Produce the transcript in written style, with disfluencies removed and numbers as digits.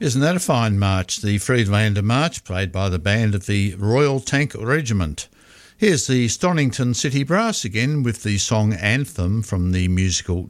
Isn't that a fine march? The Friedlander March, played by the band of the Royal Tank Regiment. Here's the Stonington City Brass again with the song Anthem from the musical